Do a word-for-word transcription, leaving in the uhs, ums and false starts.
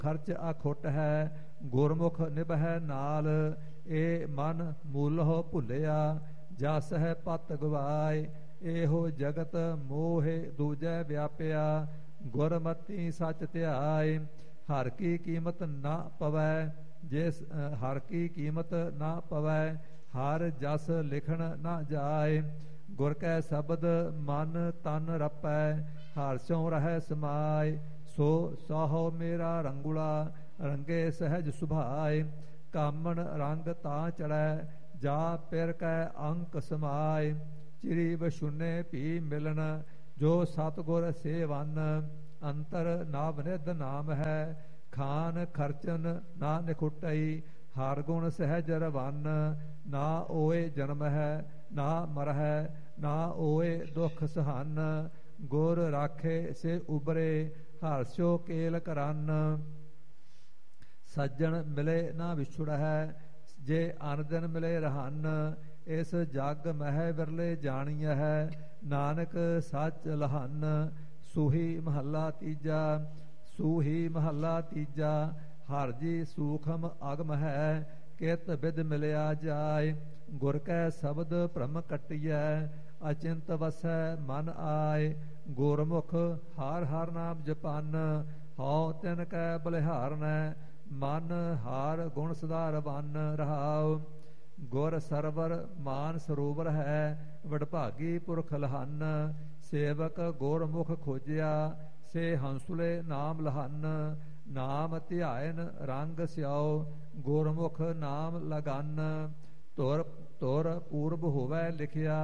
ਖਰਚ ਅਖੁੱਟ ਹੈ। ਗੁਰਮੁਖ ਨਿਭੈ ਨਾਲ, ਏ ਮਨ ਮੂਲਹੁ ਭੁੱਲਿਆ। ਜਸ ਹੈ ਪਤ ਗਵਾਏ, ਇਹੋ ਜਗਤ ਮੋਹਿ ਦੂਜੈ ਵਿਆਪਿਆ। ਗੁਰਮਤੀ ਸਚ ਧਿਆਏ, ਹਰ ਕੀ ਕੀਮਤ ਨਾ ਪਵੈ। ਜਿਸ ਹਰ ਕੀ ਕੀਮਤ ਨਾ ਪਵੈ, ਹਰ ਜਸ ਲਿਖਣ ਨਾ ਜਾਏ। ਗੁਰ ਕੈ ਸ਼ਬਦ ਮਨ ਤਨ ਰਪੈ, ਹਰ ਸਿਉ ਰਹਿ ਸਮਾਏ। ਸੋ ਸਾਹੋ ਮੇਰਾ ਰੰਗੁਲਾ, ਰੰਗੇ ਸਹਿਜ ਸੁਭਾਏ। ਕਾਮਣ ਰੰਗ ਤਾਂ ਚੜੈ, ਜਾ ਪਿਰ ਕੈ ਅੰਕ ਸਮਾਏ। ਚਿਰੀ ਬਸ਼ੁਨੇ ਭੀ ਮਿਲਨ, ਜੋ ਸਤਿਗੁਰ ਸੇਵਨ। ਅੰਤਰ ਨਵ ਨਿਧ ਨਾਮ ਹੈ, ਖਾਨ ਖਰਚਨ ਨਾ ਨਿਖੁਟਈ। ਹਰ ਗੁਣ ਸਹਿਜ ਰਵਨ, ਨਾ ਓਏ ਜਨਮ ਹੈ ਨਾ ਮਰਹਿ, ਨਾ ਓਏ ਦੁਖ ਸਹਨ। ਗੁਰ ਰਾਖੇ ਸੇ ਉਬਰੇ, ਹਰ ਸਿਓ ਕੇਲ ਕਰਨ। ਸੱਜਣ ਮਿਲੇ ਨਾ ਵਿਛੁੜਹਿ, ਜੇ ਅਨ ਦਿਨ ਮਿਲੇ ਰਹਨ। ਇਸ ਜਗ ਮਹਿ ਵਿਰਲੇ ਜਾਣੀਐ, ਨਾਨਕ ਸੱਚ ਲਹਨ। ਸੂਹੀ ਮਹੱਲਾ ਤੀਜਾ, ਸੂਹੀ ਮਹੱਲਾ ਤੀਜਾ। ਹਰ ਜੀ ਸੂਖਮ ਅਗਮ ਹੈ, ਕਿਤ ਬਿਦ ਮਿਲਿਆ ਜਾਏ। ਗੁਰ ਕੈ ਸ਼ਬਦ ਭ੍ਰਮ ਕੱਟੀਐ, ਅਚਿੰਤ ਵਸੈ ਮਨ ਆਏ। ਗੁਰਮੁਖ ਹਰ ਹਰ ਨਾਮ ਜਪਨ, ਹਉ ਤਿਨ ਕੈ ਬਲਿਹਾਰਨੈ। ਮਨ ਹਾਰ ਗੁਣ ਸਦਾ ਰਵਨ ਰਹਾਉ। ਗੁਰ ਸਰਵਰ ਮਾਨ ਸਰੋਵਰ ਹੈ, ਵਡਭਾਗੀ ਪੁਰਖ ਲਹਨ। ਸੇਵਕ ਗੁਰਮੁਖ ਖੋਜਿਆ, ਸੇ ਹੰਸੁਲੇ ਨਾਮ ਲਹਨ। ਨਾਮ ਧਿਆਇਨ ਰੰਗ ਸਿਆਓ, ਗੁਰਮੁਖ ਨਾਮ ਲਗਨ। ਧੁਰ ਧੁਰ ਪੂਰਬ ਹੋਵੈ ਲਿਖਿਆ,